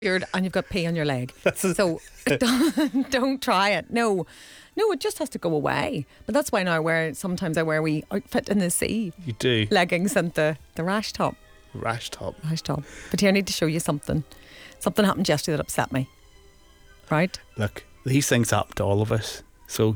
beard and you've got pee on your leg. That's a- So don't try it. No, it just has to go away. But that's why now sometimes I wear wee outfit in the sea. You do. Leggings and the rash top. Rash top. Rash top. But here I need to show you something. Something happened yesterday that upset me. Right? Look, these things happen to all of us. So